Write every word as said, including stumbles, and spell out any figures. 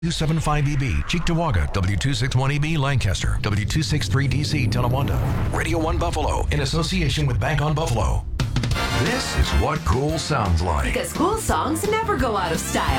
W two seventy-five E B, Cheektowaga, W two sixty-one E B, Lancaster, W two sixty-three D C, Tonawanda, Radio one Buffalo, in association with Bank on Buffalo. This is what cool sounds like. Because cool songs never go out of style.